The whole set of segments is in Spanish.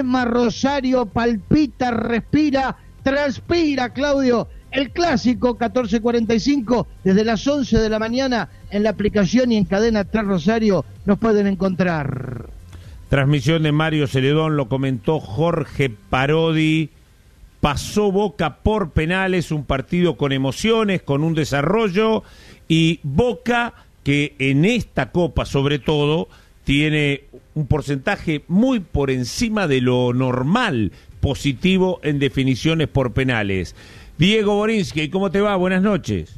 Rosario palpita, respira, transpira, Claudio. El clásico 14:45 desde las 11 de la mañana en la aplicación y en Cadena 3 Rosario nos pueden encontrar. Transmisión de Mario Celedón, lo comentó Jorge Parodi. Pasó Boca por penales, un partido con emociones, con un desarrollo, y Boca, que en esta Copa sobre todo tiene un porcentaje muy por encima de lo normal positivo en definiciones por penales. Diego Borinsky, ¿cómo te va? Buenas noches.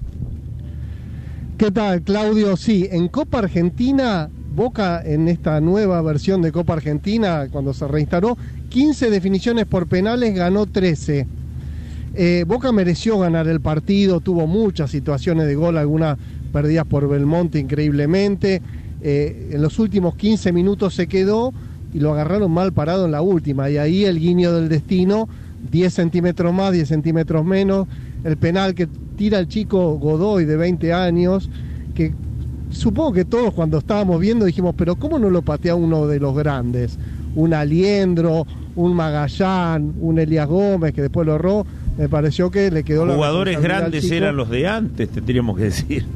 ¿Qué tal, Claudio? Sí, en Copa Argentina, Boca en esta nueva versión de Copa Argentina, cuando se reinstaló, 15 definiciones por penales, ganó 13. Boca mereció ganar el partido, tuvo muchas situaciones de gol, algunas perdidas por Belmonte increíblemente. En los últimos 15 minutos se quedó y lo agarraron mal parado en la última, y ahí el guiño del destino, 10 centímetros más, 10 centímetros menos, el penal que tira el chico Godoy de 20 años, que supongo que todos cuando estábamos viendo dijimos, pero ¿cómo no lo patea uno de los grandes? Un Aliendro, un Magallán, un Elías Gómez, que después lo erró. Me pareció que le quedó la jugadores grandes eran los de antes, tendríamos que decir.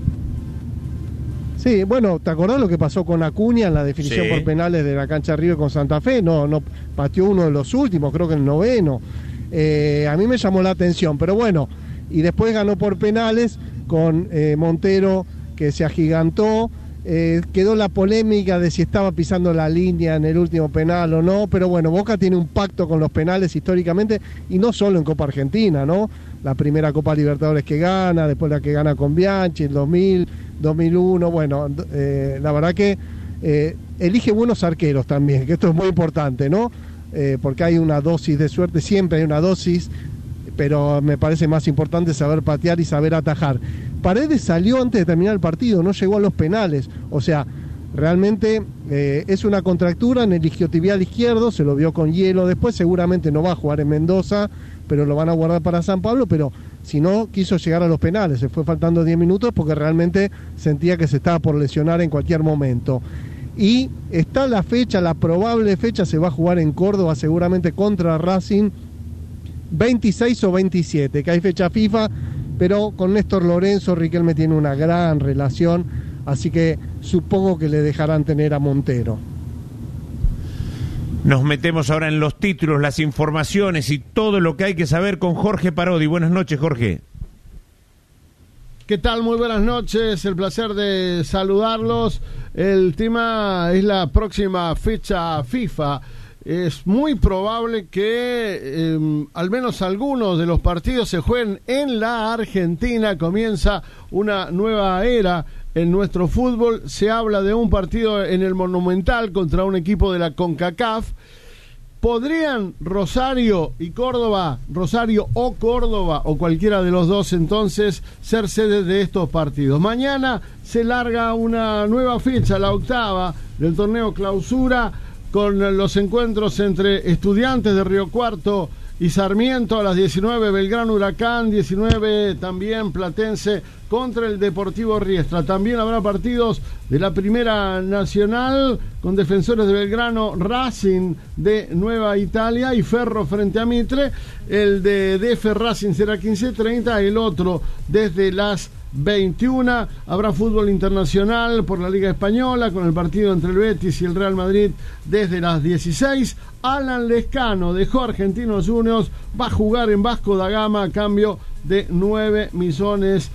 Sí, bueno, ¿te acordás lo que pasó con Acuña en la definición por penales de la cancha River con Santa Fe? No pateó uno de los últimos, creo que el 9º. A mí me llamó la atención, pero bueno, y después ganó por penales con Montero, que se agigantó. Quedó la polémica de si estaba pisando la línea en el último penal o no, pero bueno, Boca tiene un pacto con los penales históricamente, y no solo en Copa Argentina, ¿no? La primera Copa Libertadores que gana, después la que gana con Bianchi, el 2000, 2001, bueno, la verdad que elige buenos arqueros también, que esto es muy importante, ¿no? Porque hay una dosis de suerte, siempre hay una dosis, pero me parece más importante saber patear y saber atajar. Paredes salió antes de terminar el partido, no llegó a los penales, o sea, realmente es una contractura en el isquiotibial izquierdo, se lo vio con hielo después, seguramente no va a jugar en Mendoza, pero lo van a guardar para San Pablo, pero si no, quiso llegar a los penales, se fue faltando 10 minutos porque realmente sentía que se estaba por lesionar en cualquier momento. Y está la fecha, la probable fecha, se va a jugar en Córdoba seguramente contra Racing, 26 o 27, que hay fecha FIFA, pero con Néstor Lorenzo Riquelme tiene una gran relación, así que supongo que le dejarán tener a Montero. Nos metemos ahora en los títulos, las informaciones y todo lo que hay que saber con Jorge Parodi. Buenas noches, Jorge. ¿Qué tal? Muy buenas noches, el placer de saludarlos. El tema es la próxima fecha FIFA. Es muy probable que al menos algunos de los partidos se jueguen en la Argentina. Comienza una nueva era en nuestro fútbol. Se habla de un partido en el Monumental contra un equipo de la CONCACAF. ¿Podrían Rosario y Córdoba, Rosario o Córdoba, o cualquiera de los dos entonces, ser sedes de estos partidos? Mañana se larga una nueva fecha, la octava del torneo Clausura, con los encuentros entre Estudiantes de Río Cuarto y Sarmiento a las 19, Belgrano Huracán, 19 también Platense contra el Deportivo Riestra. También habrá partidos de la Primera Nacional con Defensores de Belgrano, Racing de Nueva Italia y Ferro frente a Mitre. El de DF Racing será 15:30, el otro desde las 21. Habrá fútbol internacional por la Liga Española con el partido entre el Betis y el Real Madrid desde las 16. Alan Lescano dejó Argentinos Juniors, va a jugar en Vasco da Gama a cambio de $9 millones.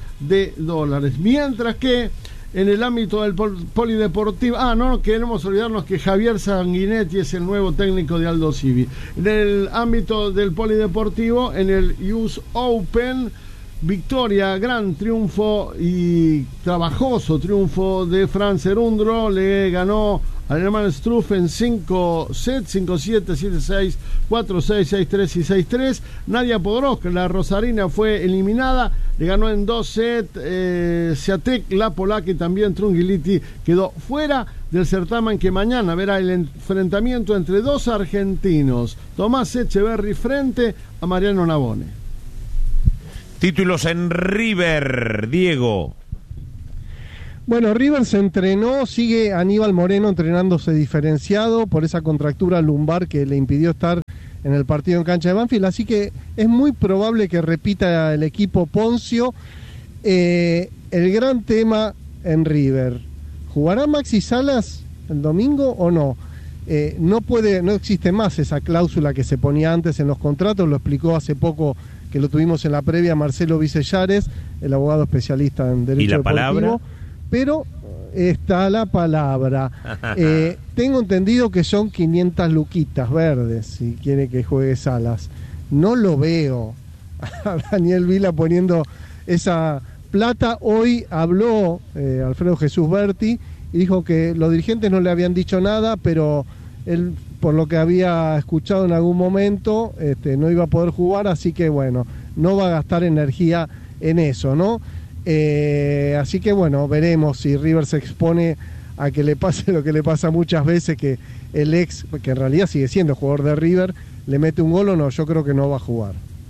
Mientras que en el ámbito del polideportivo, no queremos olvidarnos que Javier Sanguinetti es el nuevo técnico de Aldo Civi. En el ámbito del polideportivo, en el US Open, victoria, gran triunfo y trabajoso triunfo de Franz Cerundolo, le ganó al alemán Struff en 5 sets, 5-7, 7-6, 4-6, 6-3 y 6-3. Nadia Podoroska, la rosarina, fue eliminada, le ganó en 2 sets. Swiatek, la polaca, y también Trungelliti quedó fuera del certamen, que mañana verá el enfrentamiento entre dos argentinos, Tomás Echeverry frente a Mariano Navone. Títulos en River, Diego. Bueno, River se entrenó, sigue Aníbal Moreno entrenándose diferenciado por esa contractura lumbar que le impidió estar en el partido en cancha de Banfield, así que es muy probable que repita el equipo Poncio. El gran tema en River, ¿jugará Maxi Salas el domingo o no? No existe más esa cláusula que se ponía antes en los contratos, lo explicó hace poco que lo tuvimos en la previa Marcelo Vicellares, el abogado especialista en derecho deportivo. ¿Y la palabra? Pero está la palabra. Tengo entendido que son 500 luquitas verdes si quiere que juegue Salas. No lo veo a Daniel Vila poniendo esa plata. Hoy habló Alfredo Jesús Berti y dijo que los dirigentes no le habían dicho nada, pero él, por lo que había escuchado en algún momento, no iba a poder jugar, así que bueno, no va a gastar energía en eso, ¿no? Así que bueno, veremos si River se expone a que le pase lo que le pasa muchas veces, que el ex, que en realidad sigue siendo jugador de River, le mete un gol o no. Yo creo que no va a jugar.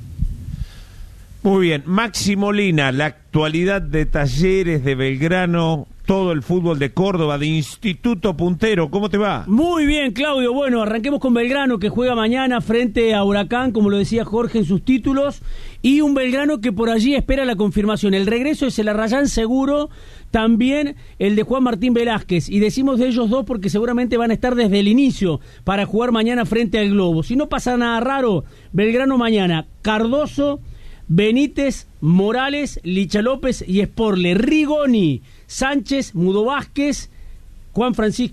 Muy bien, Maxi Molina, la actualidad de Talleres, de Belgrano, todo el fútbol de Córdoba, de Instituto Puntero, ¿cómo te va? Muy bien, Claudio. Bueno, arranquemos con Belgrano, que juega mañana frente a Huracán, como lo decía Jorge en sus títulos, y un Belgrano que por allí espera la confirmación. El regreso es el Arrayán seguro, también el de Juan Martín Velázquez, y decimos de ellos dos porque seguramente van a estar desde el inicio para jugar mañana frente al Globo. Si no pasa nada raro, Belgrano mañana, Cardoso, Benítez, Morales, Licha López y Sporle, Rigoni, Sánchez, Mudo Vázquez, Juan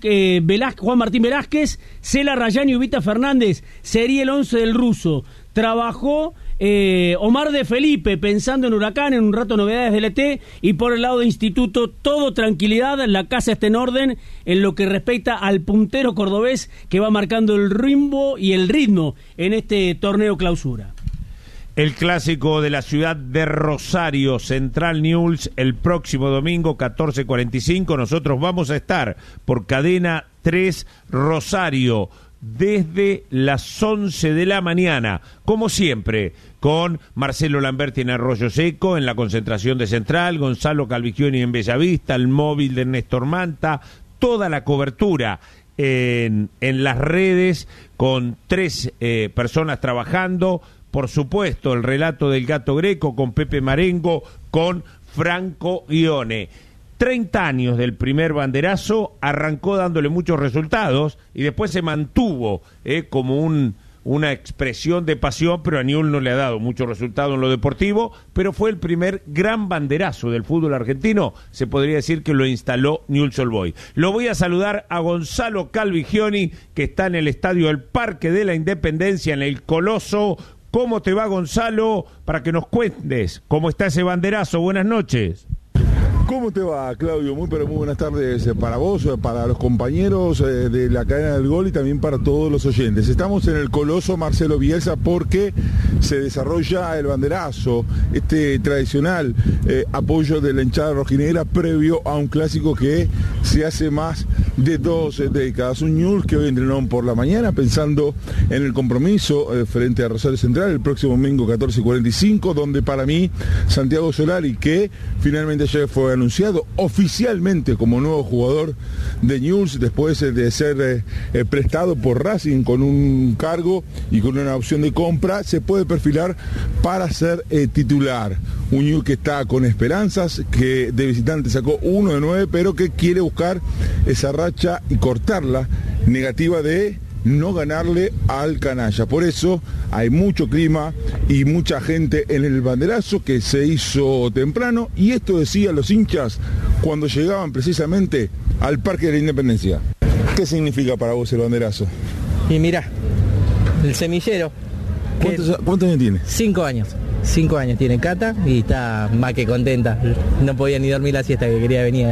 Martín Velázquez, Cela Rayán y Ubita Fernández. Sería el 11 del ruso. Trabajó Omar de Felipe pensando en Huracán, en un rato novedades del ET, y por el lado de Instituto todo tranquilidad, la casa está en orden en lo que respecta al puntero cordobés que va marcando el rumbo y el ritmo en este torneo clausura. El clásico de la ciudad de Rosario, Central Newell's, el próximo domingo 14:45. Nosotros vamos a estar por Cadena 3 Rosario desde las 11 de la mañana, como siempre, con Marcelo Lamberti en Arroyo Seco, en la concentración de Central, Gonzalo Calvigioni en Bellavista, el móvil de Néstor Manta, toda la cobertura en las redes con 3 personas trabajando. Por supuesto, el relato del Gato Greco con Pepe Marengo, con Franco Ione. 30 años del primer banderazo, arrancó dándole muchos resultados y después se mantuvo como una expresión de pasión, pero a Newell's no le ha dado mucho resultado en lo deportivo, pero fue el primer gran banderazo del fútbol argentino, se podría decir que lo instaló Newell's Old Boys. Lo voy a saludar a Gonzalo Calvigioni, que está en el estadio del Parque de la Independencia, en el Coloso. ¿Cómo te va, Gonzalo? Para que nos cuentes cómo está ese banderazo. Buenas noches. ¿Cómo te va, Claudio? Muy buenas tardes para vos, para los compañeros de la cadena del gol y también para todos los oyentes. Estamos en el Coloso Marcelo Bielsa porque se desarrolla el banderazo, este tradicional apoyo de la hinchada rojinegra previo a un clásico que se hace más de 2 décadas. Un Newell's que hoy entrenó por la mañana pensando en el compromiso frente a Rosario Central el próximo domingo 14:45, donde para mí Santiago Solari, que finalmente ayer fue anunciado oficialmente como nuevo jugador de Newell's después de ser prestado por Racing con un cargo y con una opción de compra, se puede perfilar para ser titular. Un Newell's que está con esperanzas, que de visitante sacó 1 de 9, pero que quiere buscar esa racha y cortarla negativa de no ganarle al canalla. Por eso hay mucho clima y mucha gente en el banderazo que se hizo temprano, y esto decían los hinchas cuando llegaban precisamente al Parque de la Independencia. ¿Qué significa para vos el banderazo? Y mirá, el semillero. ¿Cuántos años tiene? 5 años. 5 años tiene Cata y está más que contenta. No podía ni dormir la siesta, que quería venir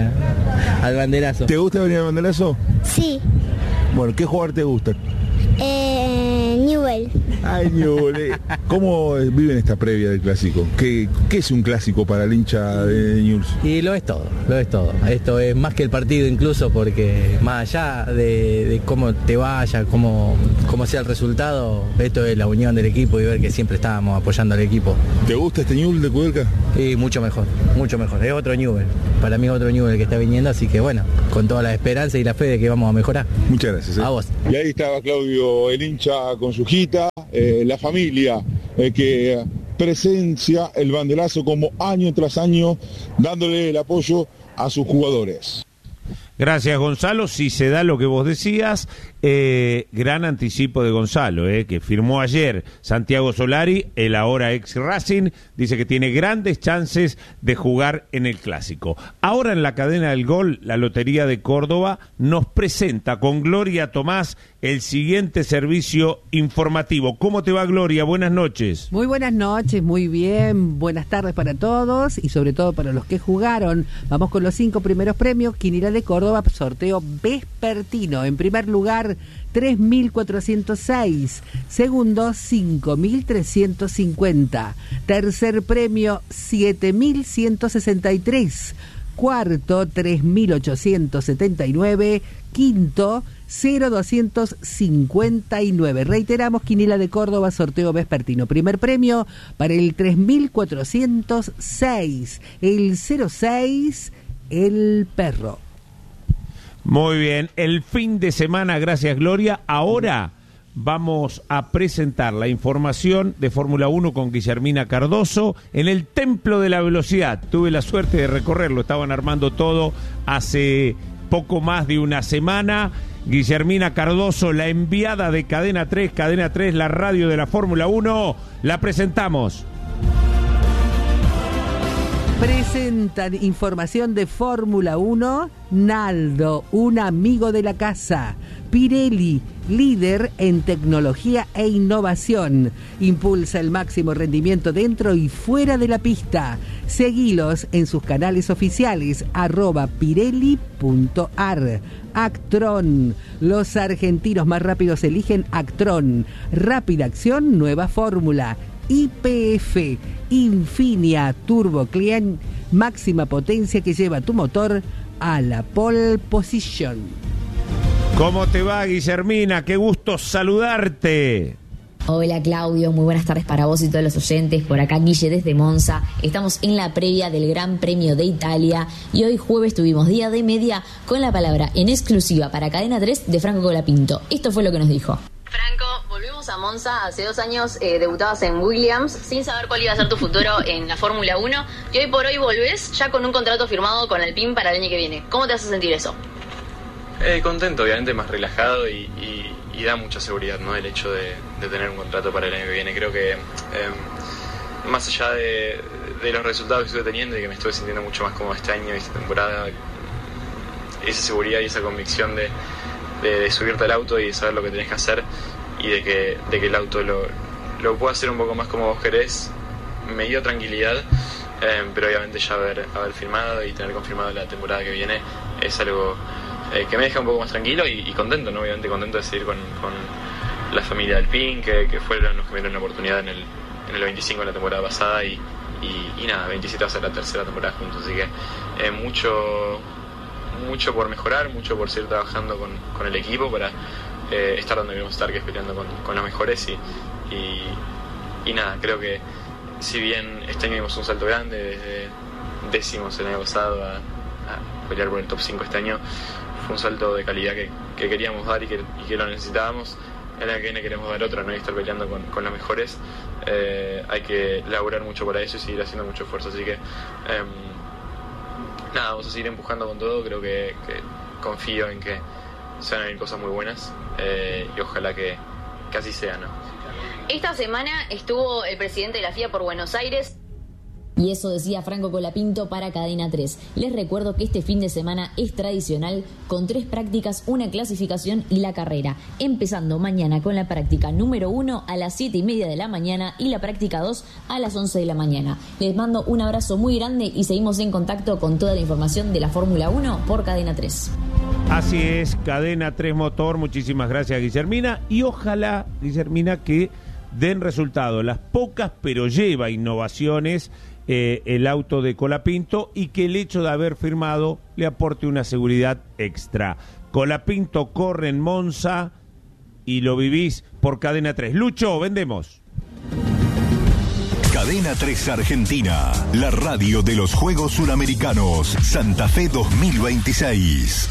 al banderazo. ¿Te gusta venir al banderazo? Sí. Bueno, ¿qué jugador te gusta? Newell. Ay, Ñuble. ¿Cómo viven esta previa del clásico? ¿Qué es un clásico para el hincha de Newell's? Y lo es todo. Esto es más que el partido incluso, porque más allá de cómo te vaya, cómo sea el resultado, esto es la unión del equipo y ver que siempre estábamos apoyando al equipo. ¿Te gusta este Newell's de Kudelka? Y mucho mejor. Es otro Newell's. Para mí es otro Newell's que está viniendo, así que bueno, con toda la esperanza y la fe de que vamos a mejorar. Muchas gracias. A vos. Y ahí estaba Claudio, el hincha con su hijita, la familia que presencia el banderazo como año tras año, dándole el apoyo a sus jugadores. Gracias, Gonzalo. Si se da lo que vos decías, gran anticipo de Gonzalo, que firmó ayer Santiago Solari, el ahora ex Racing, dice que tiene grandes chances de jugar en el Clásico. Ahora en la cadena del Gol, la Lotería de Córdoba nos presenta con Gloria Tomás el siguiente servicio informativo. ¿Cómo te va, Gloria? Buenas noches. Muy buenas noches, muy bien. Buenas tardes para todos y sobre todo para los que jugaron. Vamos con los 5 primeros premios. Quiniela de Córdoba, sorteo vespertino. En primer lugar, 3.406. Segundo, 5.350. Tercer premio, 7.163. Cuarto, 3.879. Quinto, 0.259. Reiteramos, Quiniela de Córdoba, sorteo vespertino. Primer premio para el 3.406. El 06, el perro. Muy bien, el fin de semana, gracias, Gloria. Ahora vamos a presentar la información de Fórmula 1 con Guillermina Cardoso en el Templo de la Velocidad. Tuve la suerte de recorrerlo, estaban armando todo hace poco más de una semana. Guillermina Cardoso, la enviada de Cadena 3, la radio de la Fórmula 1, la presentamos. Presentan información de Fórmula 1, Naldo, un amigo de la casa. Pirelli, líder en tecnología e innovación. Impulsa el máximo rendimiento dentro y fuera de la pista. Seguilos en sus canales oficiales, @pirelli.ar. Actron, los argentinos más rápidos eligen Actron. Rápida acción, nueva fórmula. YPF, Infinia Turbo Clean, máxima potencia que lleva tu motor a la pole position. ¿Cómo te va, Guillermina? Qué gusto saludarte. Hola, Claudio, muy buenas tardes para vos y todos los oyentes. Por acá Guille desde Monza. Estamos en la previa del Gran Premio de Italia y hoy jueves tuvimos día de media con la palabra en exclusiva para Cadena 3 de Franco Colapinto. Esto fue lo que nos dijo. Franco, volvimos a Monza. Hace 2 años debutabas en Williams sin saber cuál iba a ser tu futuro en la Fórmula 1 y hoy por hoy volvés ya con un contrato firmado con Alpine para el año que viene. ¿Cómo te hace sentir eso? Contento, obviamente más relajado y da mucha seguridad, ¿no? El hecho de tener un contrato para el año que viene. Creo que más allá de los resultados que estoy teniendo y que me estoy sintiendo mucho más cómodo este año y esta temporada, esa seguridad y esa convicción de subirte al auto y de saber lo que tenés que hacer y de que el auto lo pueda hacer un poco más como vos querés, me dio tranquilidad, pero obviamente ya haber firmado y tener confirmado la temporada que viene es algo que me deja un poco más tranquilo y contento, ¿no? Obviamente contento de seguir con la familia Alpine, que fueron los que me dieron la oportunidad en el 25 de la temporada pasada y nada, 27 va a ser la tercera temporada juntos, así que mucho por mejorar, mucho por seguir trabajando con el equipo para estar donde queremos estar, que es peleando con los mejores y nada, creo que si bien este año dimos un salto grande desde décimos el año pasado a pelear por el top 5 este año, fue un salto de calidad que queríamos dar y que lo necesitábamos. El año que viene queremos dar otro, no hay que estar peleando con los mejores, hay que laburar mucho para eso y seguir haciendo mucho esfuerzo, así que nada, vamos a seguir empujando con todo. Creo que confío en que se van a venir cosas muy buenas y ojalá que así sea, ¿no? Esta semana estuvo el presidente de la FIA por Buenos Aires. Y eso decía Franco Colapinto para Cadena 3. Les recuerdo que este fin de semana es tradicional con 3 prácticas, una clasificación y la carrera. Empezando mañana con la práctica número 1 a las 7:30 de la mañana y la práctica 2 a las 11 de la mañana. Les mando un abrazo muy grande y seguimos en contacto con toda la información de la Fórmula 1 por Cadena 3. Así es, Cadena 3 Motor. Muchísimas gracias, Guillermina. Y ojalá, Guillermina, que den resultado. Las pocas, pero lleva innovaciones el auto de Colapinto, y que el hecho de haber firmado le aporte una seguridad extra. Colapinto corre en Monza y lo vivís por Cadena 3. Lucho, vendemos. Cadena 3 Argentina, la radio de los Juegos Suramericanos Santa Fe 2026.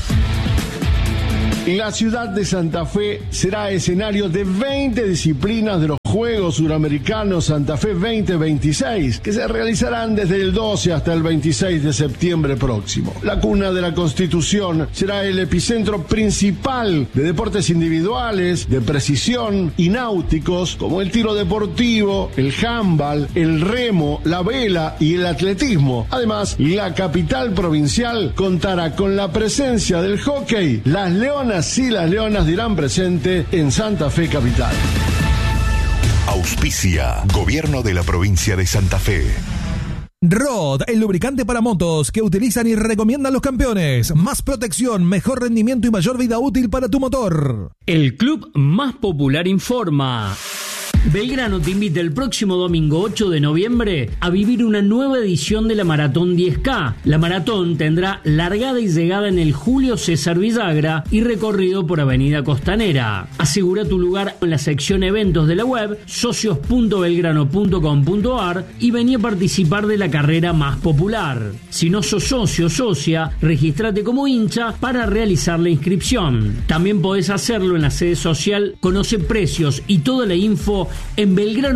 La ciudad de Santa Fe será escenario de 20 disciplinas de los Juegos Suramericanos Santa Fe 2026, que se realizarán desde el 12 hasta el 26 de septiembre próximo. La cuna de la Constitución será el epicentro principal de deportes individuales, de precisión y náuticos, como el tiro deportivo, el handball, el remo, la vela y el atletismo. Además, la capital provincial contará con la presencia del hockey. Las Leonas y las Leonas dirán presente en Santa Fe capital. Auspicia, Gobierno de la Provincia de Santa Fe. Rod, el lubricante para motos que utilizan y recomiendan los campeones. Más protección, mejor rendimiento y mayor vida útil para tu motor. El club más popular informa. Belgrano te invita el próximo domingo 8 de noviembre a vivir una nueva edición de la Maratón 10K. La maratón tendrá largada y llegada en el Julio César Villagra y recorrido por Avenida Costanera. Asegura tu lugar en la sección eventos de la web socios.belgrano.com.ar y vení a participar de la carrera más popular. Si no sos socio o socia, regístrate como hincha para realizar la inscripción. También podés hacerlo en la sede social. Conoce precios y toda la info en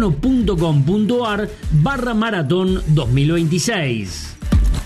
belgrano.com.ar/maratón 2026.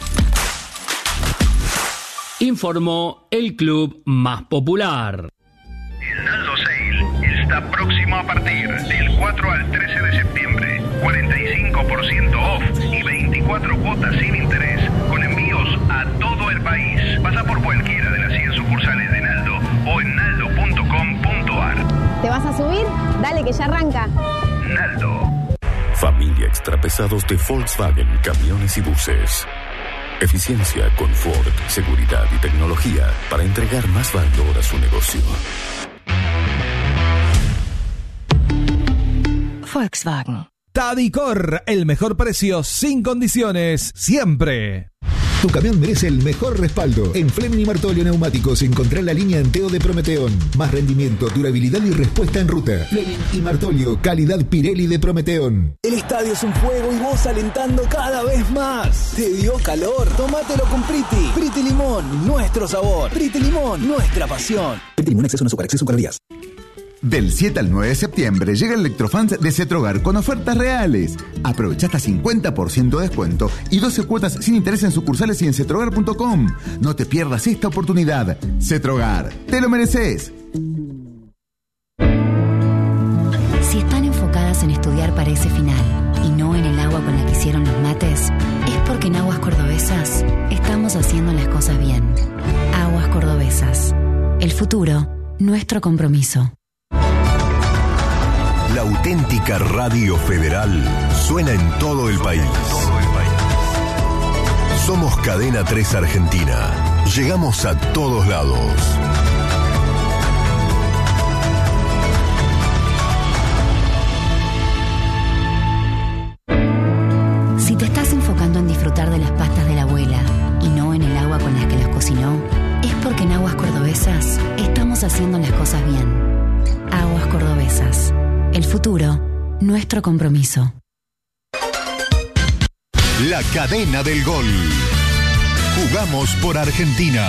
Informó el club más popular. El Naldo Sale está próximo a partir del 4 al 13 de septiembre. 45% off y 24 cuotas sin interés, con envíos a todo el país. Pasa por cualquiera de las 100 sucursales de Naldo o en naldo.com.ar. ¿Te vas a subir? Dale que ya arranca. Naldo. Familia Extrapesados de Volkswagen Camiones y Buses. Eficiencia, confort, seguridad y tecnología para entregar más valor a su negocio. Volkswagen. Tadicor, el mejor precio sin condiciones, siempre. Tu camión merece el mejor respaldo. En Fleming y Martolio Neumáticos encontrá la línea Enteo de Prometeón. Más rendimiento, durabilidad y respuesta en ruta. Fleming y Martolio, calidad Pirelli de Prometeón. El estadio es un fuego y vos alentando cada vez más. ¿Te dio calor? Tómatelo con Priti. Priti Limón, nuestro sabor. Priti Limón, nuestra pasión. Priti Limón, exceso en azúcar, exceso en calorías. Del 7 al 9 de septiembre llega el Electrofans de Cetrogar con ofertas reales. Aprovecha hasta 50% de descuento y 12 cuotas sin interés en sucursales y en cetrogar.com. No te pierdas esta oportunidad. Cetrogar, te lo mereces. Si están enfocadas en estudiar para ese final y no en el agua con la que hicieron los mates, es porque en Aguas Cordobesas estamos haciendo las cosas bien. Aguas Cordobesas. El futuro, nuestro compromiso. La auténtica radio federal suena en todo el país. Somos Cadena 3 Argentina. Llegamos a todos lados. Si te estás enfocando en disfrutar de las pastas de la abuela y no en el agua con las que las cocinó, es porque en Aguas Cordobesas estamos haciendo las cosas bien. Aguas Cordobesas. El futuro, nuestro compromiso. La cadena del gol. Jugamos por Argentina.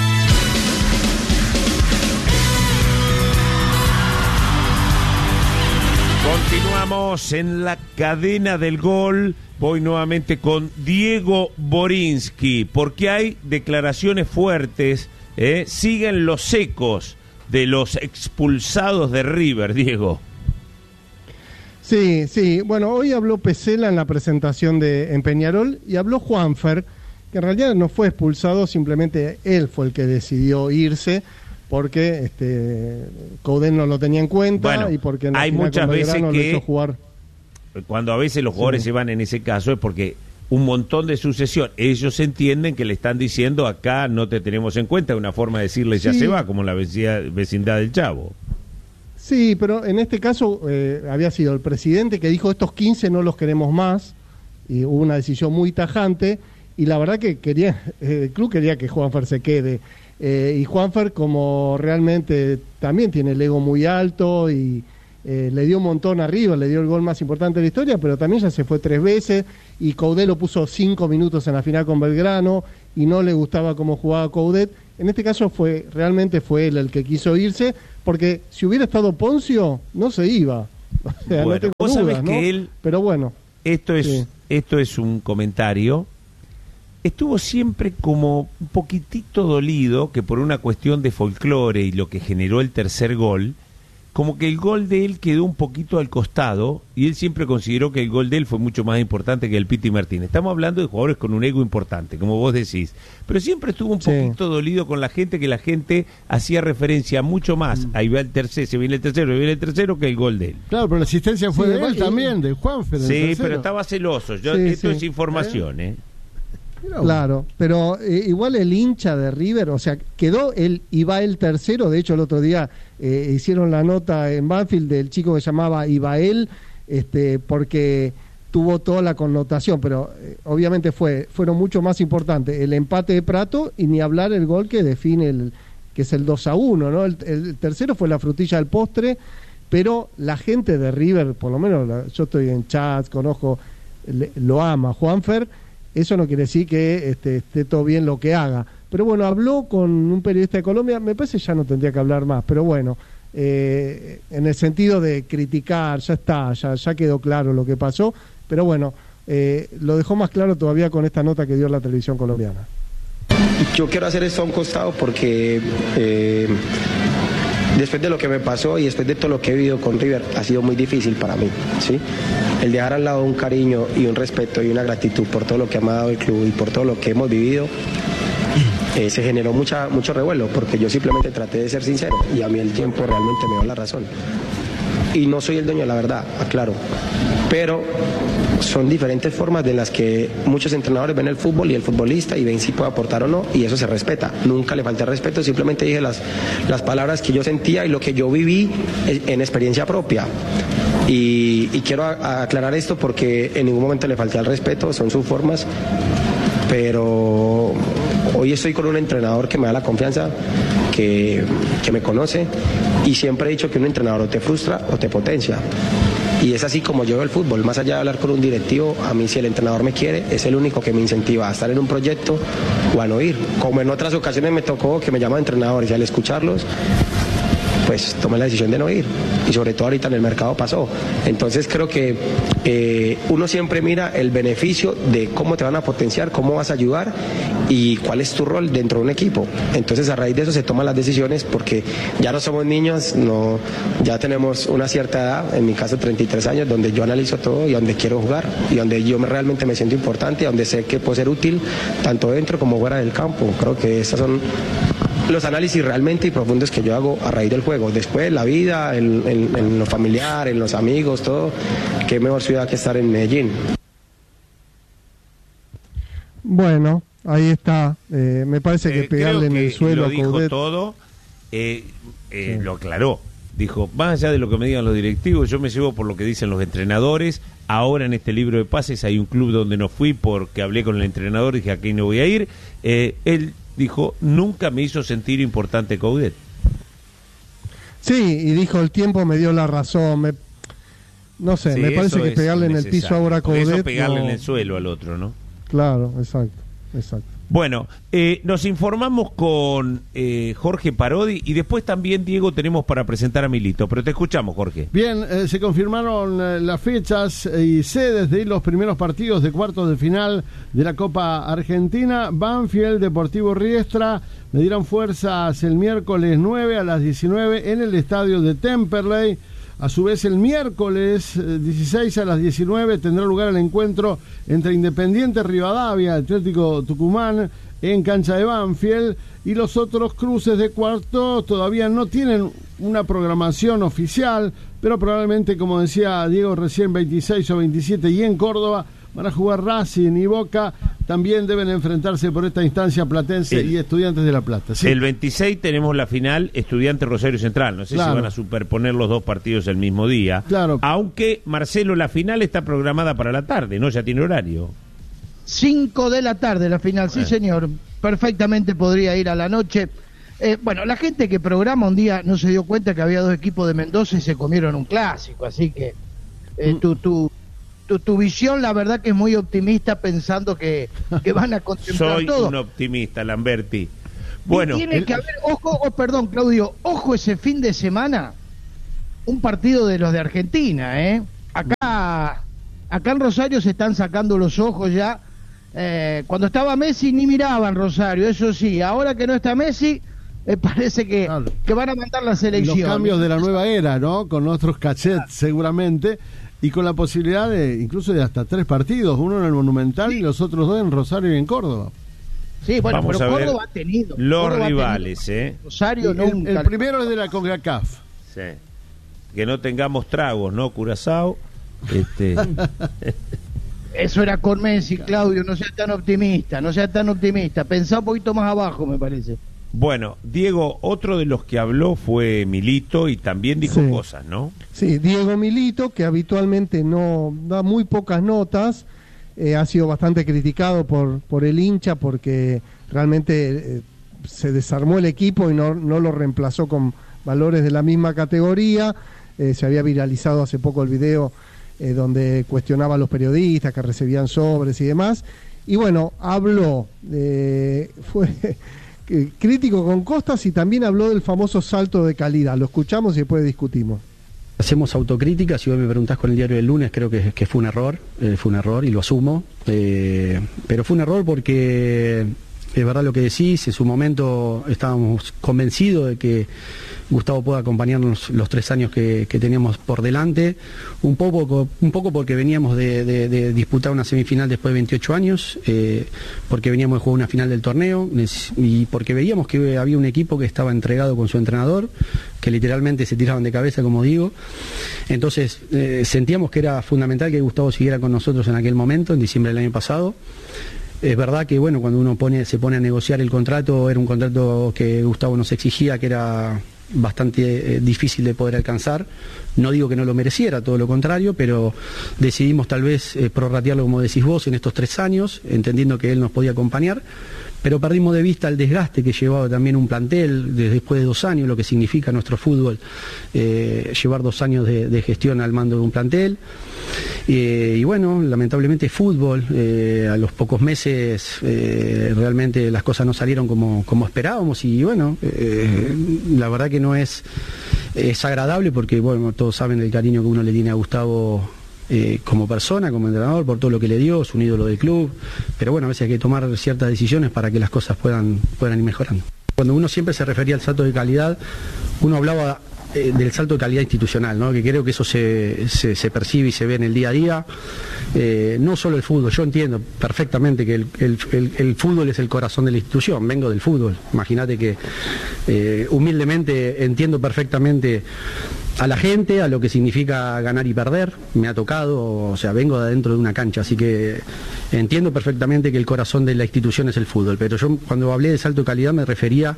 Continuamos en la cadena del gol. Voy nuevamente con Diego Borinsky, porque hay declaraciones fuertes. Siguen los ecos de los expulsados de River, Diego. Sí, sí. Bueno, hoy habló Pesela en la presentación en Peñarol y habló Juanfer, que en realidad no fue expulsado, simplemente él fue el que decidió irse porque Coudet no lo tenía en cuenta, bueno, y porque hay muchas veces que le hizo jugar. Cuando a veces los jugadores se van en ese caso es porque un montón de sucesión, ellos entienden que le están diciendo acá no te tenemos en cuenta, una forma de decirle ya se va, como la vecindad del Chavo. Sí, pero en este caso había sido el presidente que dijo estos 15 no los queremos más, y hubo una decisión muy tajante, y la verdad que el club quería que Juanfer se quede, y Juanfer, como realmente también tiene el ego muy alto y le dio un montón arriba, le dio el gol más importante de la historia, pero también ya se fue 3 veces, y Coudet lo puso 5 minutos en la final con Belgrano y no le gustaba cómo jugaba Coudet. En este caso realmente fue él el que quiso irse, porque si hubiera estado Poncio no se iba. O sea, bueno, no tengo vos dudas, sabés ¿no? que él, pero bueno, esto sí. es un comentario, estuvo siempre como un poquitito dolido que por una cuestión de folclore y lo que generó el tercer gol, como que el gol de él quedó un poquito al costado, y él siempre consideró que el gol de él fue mucho más importante que el Piti Martínez. Estamos hablando de jugadores con un ego importante, como vos decís, pero siempre estuvo un poquito dolido con la gente, que la gente hacía referencia mucho más, ahí va el tercero, se viene el tercero, que el gol de él. Claro, pero la asistencia fue de él también, de Juanfer. Sí, pero estaba celoso. Esto es información, Claro, pero igual el hincha de River, o sea, iba el tercero. De hecho, el otro día hicieron la nota en Banfield del chico que llamaba Ibael, porque tuvo toda la connotación, pero obviamente fueron mucho más importantes el empate de Prato, y ni hablar el gol que define que es el 2-1, ¿no? El tercero fue la frutilla del postre, pero la gente de River, por lo menos yo estoy en chats, conozco, lo ama Juanfer. Eso no quiere decir que esté todo bien lo que haga. Pero bueno, habló con un periodista de Colombia, me parece ya no tendría que hablar más, pero bueno, en el sentido de criticar, ya está, ya quedó claro lo que pasó, pero bueno, lo dejó más claro todavía con esta nota que dio la televisión colombiana. Yo quiero hacer esto a un costado porque después de lo que me pasó y después de todo lo que he vivido con River, ha sido muy difícil para mí, ¿sí? El dejar al lado un cariño y un respeto y una gratitud por todo lo que me ha dado el club y por todo lo que hemos vivido, se generó mucho revuelo, porque yo simplemente traté de ser sincero, y a mí el tiempo realmente me dio la razón. Y no soy el dueño de la verdad, aclaro, pero son diferentes formas de las que muchos entrenadores ven el fútbol y el futbolista, y ven si puede aportar o no, y eso se respeta. Nunca le falté el respeto, simplemente dije las palabras que yo sentía y lo que yo viví en experiencia propia. Y quiero aclarar esto porque en ningún momento le falté al respeto, son sus formas, pero hoy estoy con un entrenador que me da la confianza, que me conoce, y siempre he dicho que un entrenador o te frustra o te potencia. Y es así como yo veo el fútbol, más allá de hablar con un directivo, a mí si el entrenador me quiere, es el único que me incentiva a estar en un proyecto o a no ir. Como en otras ocasiones me tocó que me llaman entrenadores, y al escucharlos, pues tomé la decisión de no ir, y sobre todo ahorita en el mercado pasó. Entonces creo que uno siempre mira el beneficio de cómo te van a potenciar, cómo vas a ayudar y cuál es tu rol dentro de un equipo. Entonces a raíz de eso se toman las decisiones, porque ya no somos niños, ya tenemos una cierta edad, en mi caso 33 años, donde yo analizo todo y donde quiero jugar, y donde yo realmente me siento importante, y donde sé que puedo ser útil tanto dentro como fuera del campo. Creo que estas son los análisis realmente y profundos que yo hago a raíz del juego. Después la vida, en lo familiar, en los amigos, todo, qué mejor ciudad que estar en Medellín. Bueno, ahí está. Me parece que pegarle en el suelo lo dijo Coudet. todo, lo aclaró. Dijo, más allá de lo que me digan los directivos, yo me llevo por lo que dicen los entrenadores. Ahora en este libro de pases hay un club donde no fui porque hablé con el entrenador y dije, aquí no voy a ir. Él dijo, nunca me hizo sentir importante Coudet. Sí, y dijo, el tiempo me dio la razón. No sé, Sí, me parece eso que es pegarle en el piso ahora a Por Coudet. eso pegarle no. en el suelo al otro, ¿no? Claro, exacto. Bueno, nos informamos con Jorge Parodi, y después también, Diego, tenemos para presentar a Milito, pero te escuchamos, Jorge. Bien, se confirmaron las fechas y sedes de los primeros partidos de cuartos de final de la Copa Argentina. Banfield, Deportivo Riestra medirán fuerzas el miércoles 9 a las 19 en el estadio de Temperley. A su vez, el miércoles 16 a las 19 tendrá lugar el encuentro entre Independiente Rivadavia, Atlético Tucumán, en cancha de Banfield, y los otros cruces de cuartos todavía no tienen una programación oficial, pero probablemente, como decía Diego recién, 26 o 27, y en Córdoba van a jugar Racing y Boca, también deben enfrentarse por esta instancia Platense y Estudiantes de La Plata. Sí. El 26 tenemos la final Estudiantes Rosario Central. No sé si van a superponer los dos partidos el mismo día. Claro. Aunque, Marcelo, la final está programada para la tarde, ¿no? Ya tiene horario. 5 de la tarde la final, sí señor. Perfectamente podría ir a la noche. Bueno, la gente que programa un día no se dio cuenta que había dos equipos de Mendoza y se comieron un clásico, así que tu visión, la verdad que es muy optimista pensando que van a contemplar Soy todo. un optimista, Lamberti. Bueno, y tiene que haber, perdón, Claudio, ojo ese fin de semana, un partido de los de Argentina, Acá en Rosario se están sacando los ojos ya. Cuando estaba Messi ni miraban Rosario, eso sí. Ahora que no está Messi, parece que van a mandar la selección. Los cambios de la nueva era, ¿no? Con otros cachets seguramente. Y con la posibilidad de incluso de hasta 3 partidos, uno en el Monumental y los otros 2 en Rosario y en Córdoba. Sí, bueno, vamos pero a ver Córdoba ha tenido. los Córdoba rivales, Rosario nunca. El primero es de la CONCACAF. Sí. Que no tengamos tragos, ¿no, Curazao? Eso era con Messi, Claudio, no sea tan optimista. Pensá un poquito más abajo, me parece. Bueno, Diego, otro de los que habló fue Milito y también dijo cosas, ¿no? Sí, Diego Milito, que habitualmente no da muy pocas notas, ha sido bastante criticado por el hincha porque realmente se desarmó el equipo y no lo reemplazó con valores de la misma categoría. Se había viralizado hace poco el video donde cuestionaba a los periodistas que recibían sobres y demás. Y bueno, habló, fue crítico con Costas y también habló del famoso salto de calidad. Lo escuchamos y después discutimos. Hacemos autocrítica, si hoy me preguntás con el diario del lunes, creo que fue un error y lo asumo, pero fue un error porque es verdad lo que decís, en su momento estábamos convencidos de que Gustavo pueda acompañarnos los 3 años que teníamos por delante, un poco porque veníamos de disputar una semifinal después de 28 años, porque veníamos de jugar una final del torneo y porque veíamos que había un equipo que estaba entregado con su entrenador, que literalmente se tiraban de cabeza, como digo. Entonces sentíamos que era fundamental que Gustavo siguiera con nosotros en aquel momento, en diciembre del año pasado. Es verdad que bueno, cuando uno se pone a negociar el contrato, era un contrato que Gustavo nos exigía, que era bastante difícil de poder alcanzar. No digo que no lo mereciera, todo lo contrario, pero decidimos tal vez prorratearlo, como decís vos, en estos 3 años, entendiendo que él nos podía acompañar, pero perdimos de vista el desgaste que llevaba también un plantel después de 2 años, lo que significa nuestro fútbol, llevar 2 años de gestión al mando de un plantel. Y bueno, lamentablemente fútbol, a los pocos meses realmente las cosas no salieron como esperábamos y bueno, la verdad que no es agradable porque bueno, todos saben el cariño que uno le tiene a Gustavo como persona, como entrenador, por todo lo que le dio, es un ídolo del club, pero bueno, a veces hay que tomar ciertas decisiones para que las cosas puedan ir mejorando. Cuando uno siempre se refería al salto de calidad, uno hablaba del salto de calidad institucional, ¿no? Que creo que eso se percibe y se ve en el día a día. No solo el fútbol, yo entiendo perfectamente que el fútbol es el corazón de la institución, vengo del fútbol, imagínate que humildemente entiendo perfectamente a la gente, a lo que significa ganar y perder, me ha tocado, o sea, vengo de adentro de una cancha, así que entiendo perfectamente que el corazón de la institución es el fútbol, pero yo cuando hablé de salto de calidad me refería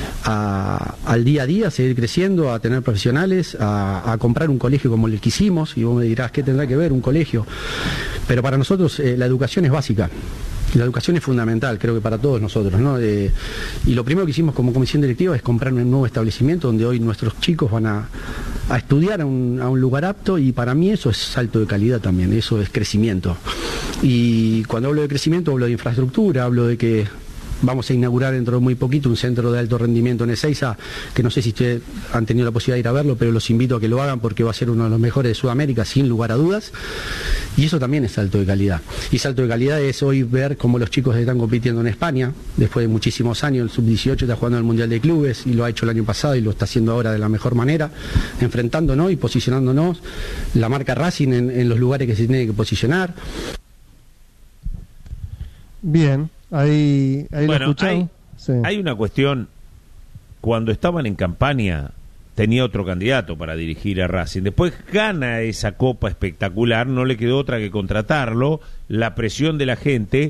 al día a día, a seguir creciendo, a tener profesionales, a comprar un colegio como el que hicimos, y vos me dirás, ¿qué tendrá que ver un colegio? Pero para nosotros la educación es básica. La educación es fundamental, creo que para todos nosotros, ¿no? Y lo primero que hicimos como comisión directiva es comprar un nuevo establecimiento donde hoy nuestros chicos van a estudiar a un lugar apto y para mí eso es salto de calidad también, eso es crecimiento. Y cuando hablo de crecimiento hablo de infraestructura, hablo de que vamos a inaugurar dentro de muy poquito un centro de alto rendimiento en Ezeiza, que no sé si ustedes han tenido la posibilidad de ir a verlo, pero los invito a que lo hagan porque va a ser uno de los mejores de Sudamérica, sin lugar a dudas. Y eso también es salto de calidad. Y salto de calidad es hoy ver cómo los chicos están compitiendo en España, después de muchísimos años, el Sub-18 está jugando en el Mundial de Clubes y lo ha hecho el año pasado y lo está haciendo ahora de la mejor manera, enfrentándonos y posicionándonos la marca Racing en los lugares que se tiene que posicionar. Bien. Ahí bueno, lo escuchamos. Hay una cuestión, cuando estaban en campaña tenía otro candidato para dirigir a Racing, después gana esa copa espectacular, no le quedó otra que contratarlo, la presión de la gente,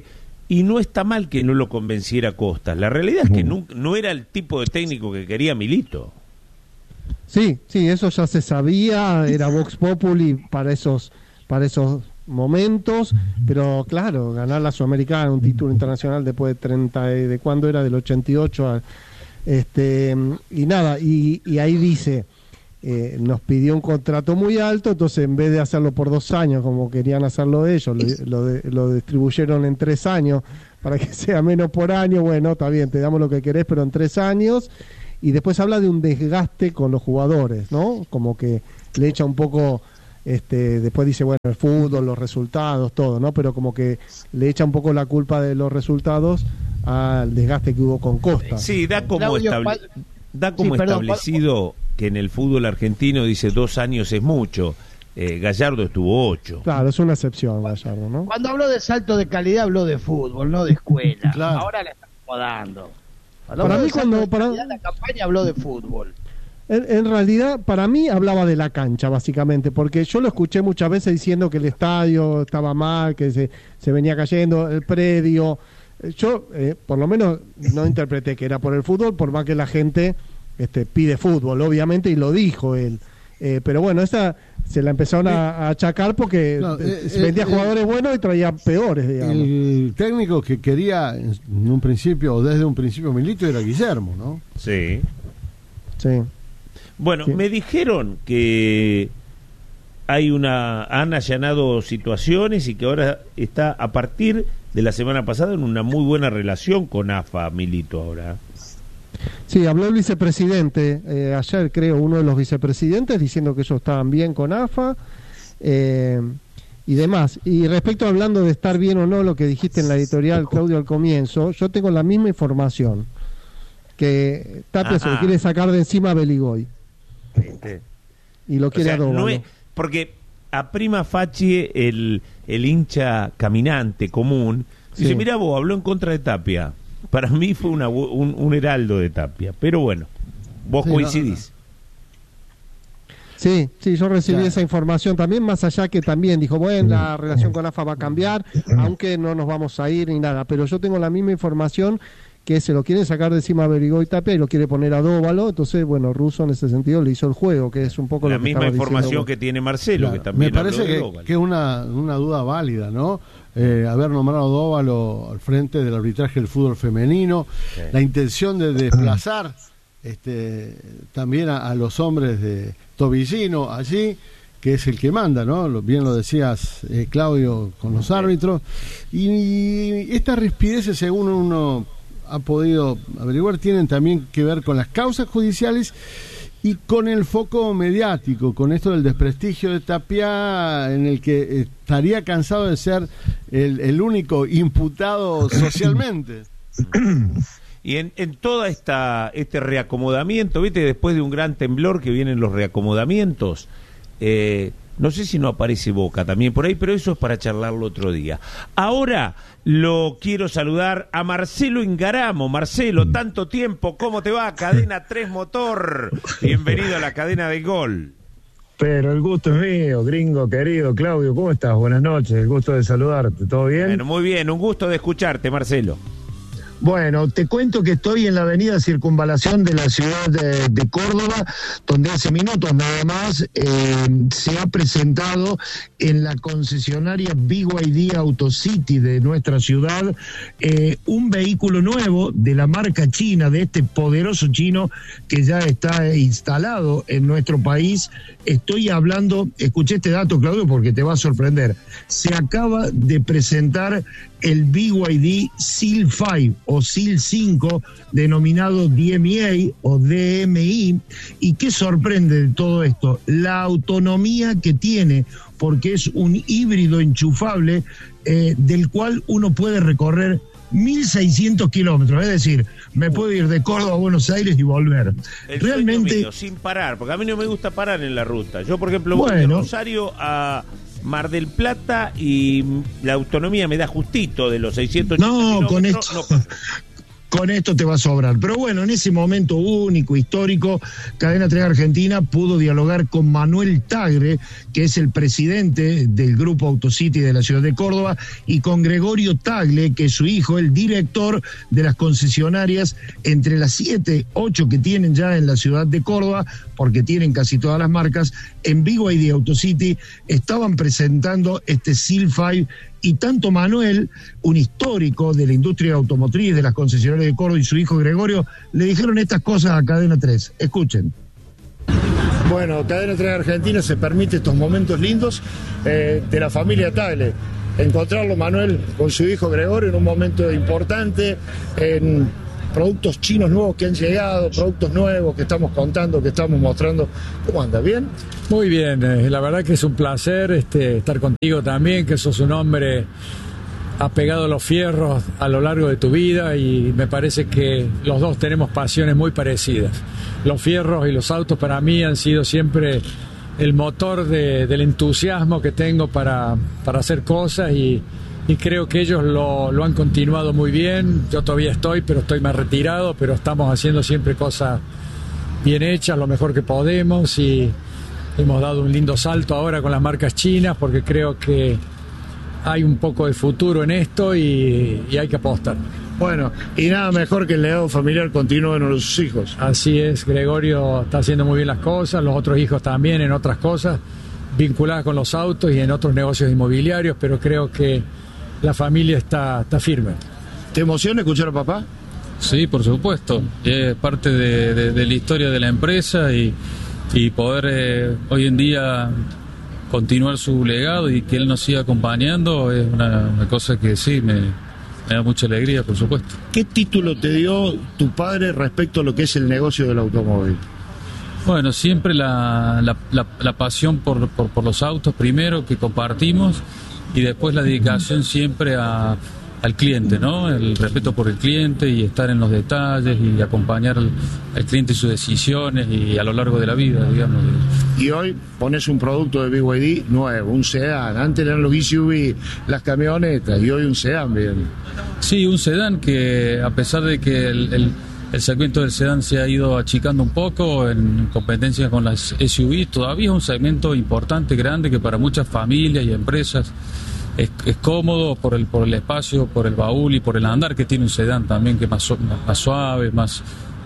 Y no está mal que no lo convenciera Costas. La realidad es que no era el tipo de técnico que quería Milito. Sí, eso ya se sabía, era Vox Populi para esos momentos, pero claro, ganar la Sudamericana, un título internacional después de 30, ¿de cuándo era? Del 88, y nada, y ahí dice, nos pidió un contrato muy alto, entonces en vez de hacerlo por 2 años, como querían hacerlo ellos, lo distribuyeron en 3 años, para que sea menos por año. Bueno, está bien, te damos lo que querés, pero en 3 años, y después habla de un desgaste con los jugadores, ¿no? Como que le echa un poco, después dice, bueno, el fútbol, los resultados, todo, ¿no? Pero como que le echa un poco la culpa de los resultados al desgaste que hubo con Costa. Sí, da como establecido que en el fútbol argentino dice 2 años es mucho. Gallardo estuvo 8. Claro, es una excepción Gallardo, ¿no? Cuando habló de salto de calidad habló de fútbol, no de escuela. Claro. Ahora le está acomodando. Para mí la campaña habló de fútbol. En realidad, para mí hablaba de la cancha, básicamente, porque yo lo escuché muchas veces diciendo que el estadio estaba mal, que se venía cayendo, el predio. Yo, por lo menos, no interpreté que era por el fútbol, por más que la gente pide fútbol, obviamente, y lo dijo él. Pero bueno, esa se la empezaron a achacar porque vendía jugadores buenos y traía peores, digamos. El técnico que quería en un principio, o desde un principio, Milito, era Guillermo, ¿no? Sí. Sí. Bueno, me dijeron que han allanado situaciones y que ahora está, a partir de la semana pasada, en una muy buena relación con AFA, Milito ahora. Sí, habló el vicepresidente, ayer creo, uno de los vicepresidentes, diciendo que ellos estaban bien con AFA y demás. Y respecto a hablando de estar bien o no, lo que dijiste en la editorial, Claudio, al comienzo, yo tengo la misma información, que Tapia se lo quiere sacar de encima a Beligoy. Y lo quiere a Dóvalo. Porque a prima facie el hincha caminante común dice, mirá vos, habló en contra de Tapia. Para mí fue un heraldo de Tapia, pero bueno, vos coincidís. Sí, yo recibí esa información también, más allá que también dijo, bueno, la relación con AFA va a cambiar, aunque no nos vamos a ir ni nada, pero yo tengo la misma información, que se lo quieren sacar de encima a Beligoy Tapia y lo quiere poner a Dóvalo, entonces, bueno, Russo en ese sentido le hizo el juego, que es un poco la lo que misma información que tiene Marcelo, que también me parece que es una duda válida, ¿no? Haber nombrado a Dóvalo al frente del arbitraje del fútbol femenino, la intención de desplazar también a los hombres de Tobillino allí, que es el que manda, ¿no? Bien lo decías, Claudio, con los árbitros, y estas rispideces, según uno ha podido averiguar, tienen también que ver con las causas judiciales y con el foco mediático, con esto del desprestigio de Tapia, en el que estaría cansado de ser el único imputado socialmente. Y en todo este reacomodamiento, viste, después de un gran temblor que vienen los reacomodamientos, no sé si no aparece Boca también por ahí, pero eso es para charlarlo otro día. Ahora lo quiero saludar a Marcelo Ingaramo. Marcelo, tanto tiempo, ¿cómo te va? Cadena 3 Motor. Bienvenido a la cadena de Gol. Pero el gusto es mío, gringo querido. Claudio, ¿cómo estás? Buenas noches, el gusto de saludarte. ¿Todo bien? Bueno, muy bien, un gusto de escucharte, Marcelo. Bueno, te cuento que estoy en la avenida Circunvalación de la ciudad de Córdoba, donde hace minutos nada más se ha presentado en la concesionaria BYD AutoCity de nuestra ciudad un vehículo nuevo de la marca china, de este poderoso chino que ya está instalado en nuestro país. Estoy hablando, escuché este dato, Claudio, porque te va a sorprender. Se acaba de presentar el BYD Seal 5 o Seal 5, denominado DMA o DMI. ¿Y qué sorprende de todo esto? La autonomía que tiene, porque es un híbrido enchufable del cual uno puede recorrer 1.600 kilómetros, es decir, me puedo ir de Córdoba a Buenos Aires y volver. Realmente mío, sin parar, porque a mí no me gusta parar en la ruta. Yo, por ejemplo, voy de Rosario a Mar del Plata y la autonomía me da justito de los 600 No, con esto, con esto te va a sobrar. Pero bueno, en ese momento único, histórico, Cadena 3 Argentina pudo dialogar con Manuel Tagre, que es el presidente del grupo Autocity de la ciudad de Córdoba, y con Gregorio Tagle, que es su hijo, el director de las concesionarias, entre las 7, 8 que tienen ya en la ciudad de Córdoba, porque tienen casi todas las marcas. En BYD Autocity estaban presentando este Seal 5, y tanto Manuel, un histórico de la industria automotriz, de las concesionarias de Córdoba, y su hijo Gregorio, le dijeron estas cosas a Cadena 3. Escuchen. Bueno, Cadena 3 Argentina se permite estos momentos lindos de la familia Tagle. Encontrarlo, Manuel, con su hijo Gregorio en un momento importante, en productos chinos nuevos que han llegado, productos nuevos que estamos contando, que estamos mostrando. ¿Cómo anda? ¿Bien? Muy bien, la verdad que es un placer estar contigo también, que sos un hombre apegado a los fierros a lo largo de tu vida, y me parece que los dos tenemos pasiones muy parecidas. Los fierros y los autos para mí han sido siempre el motor del entusiasmo que tengo para hacer cosas, y creo que ellos lo han continuado muy bien. Yo todavía pero estoy más retirado, pero estamos haciendo siempre cosas bien hechas, lo mejor que podemos, y hemos dado un lindo salto ahora con las marcas chinas, porque creo que hay un poco de futuro en esto y hay que apostar. Bueno, y nada mejor que el legado familiar continúe en sus hijos. Así es, Gregorio está haciendo muy bien las cosas, los otros hijos también en otras cosas vinculadas con los autos y en otros negocios inmobiliarios, pero creo que la familia está firme. ¿Te emociona escuchar a papá? Sí, por supuesto. Es parte de la historia de la empresa, y poder hoy en día continuar su legado y que él nos siga acompañando es una cosa que sí me da mucha alegría, por supuesto. ¿Qué título te dio tu padre respecto a lo que es el negocio del automóvil? Bueno, siempre la pasión por los autos primero, que compartimos, y después la dedicación siempre al cliente, ¿no? El respeto por el cliente y estar en los detalles y acompañar al cliente y sus decisiones y a lo largo de la vida, digamos. Y hoy pones un producto de BYD nuevo, un sedán. Antes eran los SUV, las camionetas, y hoy un sedán, bien. Sí, un sedán que, a pesar de que el segmento del sedán se ha ido achicando un poco en competencia con las SUV, todavía es un segmento importante, grande, que para muchas familias y empresas es cómodo por el espacio, por el baúl y por el andar que tiene un sedán también, que es más suave, más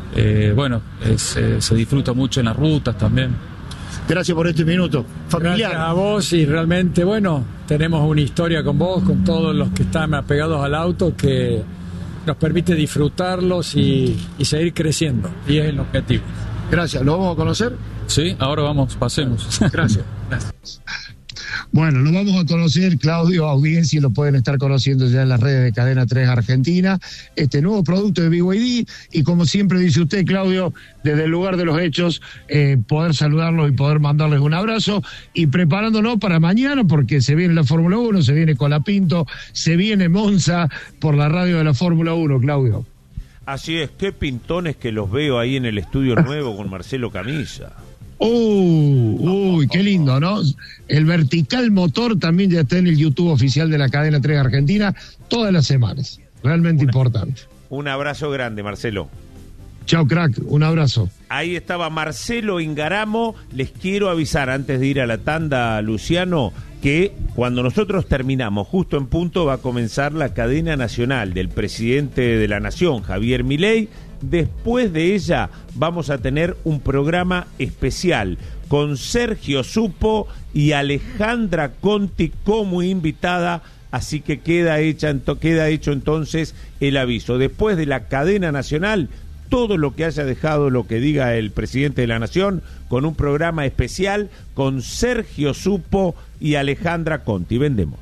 se disfruta mucho en las rutas también. Gracias por este minuto familiar. Gracias a vos, y realmente, tenemos una historia con vos, con todos los que están apegados al auto, que nos permite disfrutarlos y seguir creciendo, y es el objetivo. Gracias. ¿Lo vamos a conocer? Sí, ahora pasemos. Gracias. Bueno, lo vamos a conocer, Claudio, audiencia, lo pueden estar conociendo ya en las redes de Cadena 3 Argentina, este nuevo producto de BYD, y como siempre dice usted, Claudio, desde el lugar de los hechos, poder saludarlos y poder mandarles un abrazo, y preparándonos para mañana, porque se viene la Fórmula 1, se viene Colapinto, se viene Monza por la radio de la Fórmula 1, Claudio. Así es, qué pintones que los veo ahí en el estudio nuevo con Marcelo Camisa. Uy, qué lindo, ¿no? El vertical motor también ya está en el YouTube oficial de la Cadena 3 Argentina todas las semanas. Realmente importante. Un abrazo grande, Marcelo. Chao, crack, un abrazo. Ahí estaba Marcelo Ingaramo. Les quiero avisar antes de ir a la tanda, Luciano, que cuando nosotros terminamos, justo en punto, va a comenzar la cadena nacional del presidente de la Nación, Javier Milei. Después de ella vamos a tener un programa especial con Sergio Supo y Alejandra Conti como invitada, así que queda hecho entonces el aviso. Después de la cadena nacional, todo lo que haya dejado, lo que diga el presidente de la Nación, con un programa especial con Sergio Supo y Alejandra Conti. Vendemos.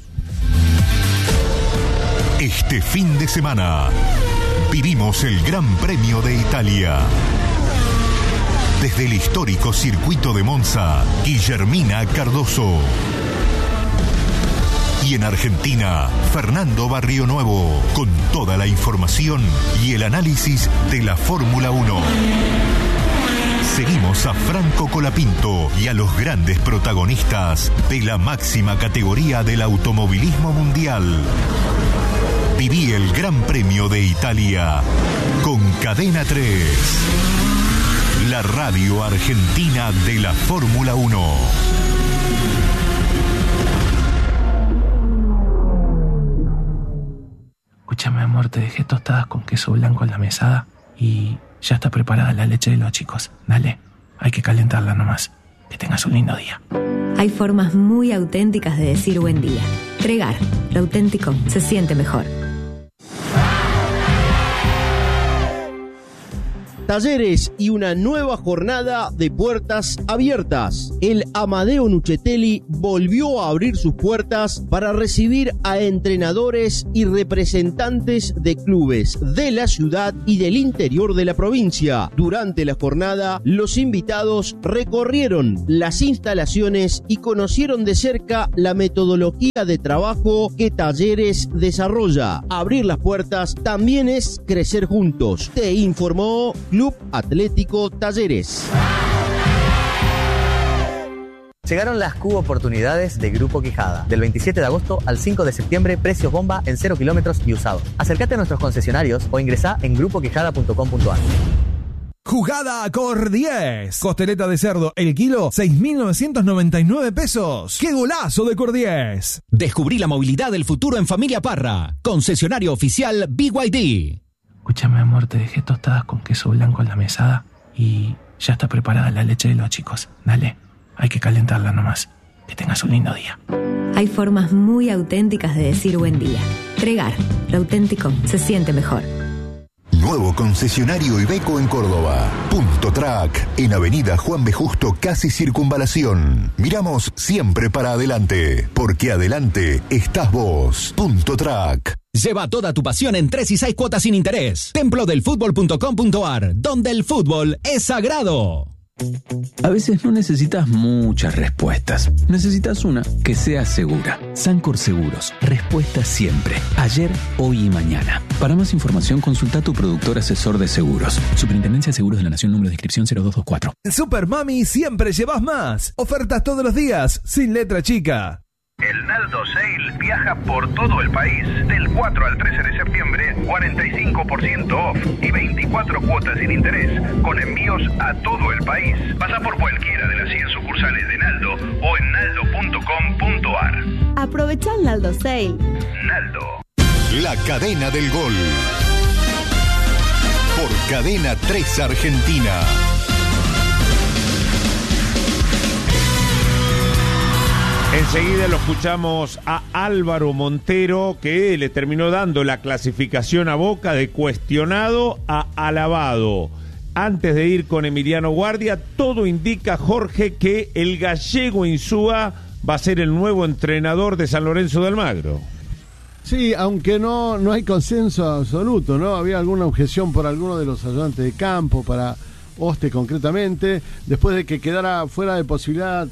Este fin de semana vivimos el Gran Premio de Italia. Desde el histórico circuito de Monza, Guillermina Cardoso. Y en Argentina, Fernando Barrionuevo, con toda la información y el análisis de la Fórmula 1. Seguimos a Franco Colapinto y a los grandes protagonistas de la máxima categoría del automovilismo mundial. Viví el Gran Premio de Italia Cadena 3. La radio argentina de la Fórmula 1. Escúchame, amor, te dejé tostadas con queso blanco en la mesada y ya está preparada la leche de los chicos. Dale, hay que calentarla nomás. Que tengas un lindo día. Hay formas muy auténticas de decir buen día. Tregar, lo auténtico se siente mejor. Talleres y una nueva jornada de puertas abiertas. El Amadeo Nuccetelli volvió a abrir sus puertas para recibir a entrenadores y representantes de clubes de la ciudad y del interior de la provincia. Durante la jornada, los invitados recorrieron las instalaciones y conocieron de cerca la metodología de trabajo que Talleres desarrolla. Abrir las puertas también es crecer juntos. Te informó Club Atlético Talleres. Llegaron las Cubo Oportunidades de Grupo Quijada. Del 27 de agosto al 5 de septiembre, precios bomba en 0 kilómetros y usados. Acércate a nuestros concesionarios o ingresá en grupoquijada.com.ar. Jugada Cor 10. Costeleta de cerdo, el kilo, 6.999 pesos. ¡Qué golazo de Cor 10! Descubrí la movilidad del futuro en Familia Parra. Concesionario oficial BYD. Escúchame, amor, te dejé tostadas con queso blanco en la mesada y ya está preparada la leche de los chicos. Dale, hay que calentarla nomás. Que tengas un lindo día. Hay formas muy auténticas de decir buen día. Tregar, lo auténtico se siente mejor. Nuevo concesionario Iveco en Córdoba. Punto Track, en Avenida Juan B. Justo, casi Circunvalación. Miramos siempre para adelante, porque adelante estás vos. Punto Track. Lleva toda tu pasión en 3 y 6 cuotas sin interés. Templodelfutbol.com.ar, donde el fútbol es sagrado. A veces no necesitas muchas respuestas. Necesitas una que sea segura. Sancor Seguros. Respuesta siempre. Ayer, hoy y mañana. Para más información, consulta a tu productor asesor de seguros. Superintendencia de Seguros de la Nación, número de inscripción 0224. En Super Mami siempre llevas más. Ofertas todos los días, sin letra chica. El Naldo Sale viaja por todo el país. Del 4 al 13 de septiembre, 45% off y 24 cuotas sin interés, con envíos a todo el país. Pasa por cualquiera de las 100 sucursales de Naldo o en naldo.com.ar. Aprovecha el Naldo Sale. Naldo. La cadena del gol. Por Cadena 3 Argentina. Enseguida lo escuchamos a Álvaro Montero, que le terminó dando la clasificación a Boca de cuestionado a alabado. Antes de ir con Emiliano Guardia, todo indica, Jorge, que el gallego Insúa va a ser el nuevo entrenador de San Lorenzo de Almagro. Sí, aunque no hay consenso absoluto, ¿no? Había alguna objeción por alguno de los ayudantes de campo, para Oste concretamente, después de que quedara fuera de posibilidad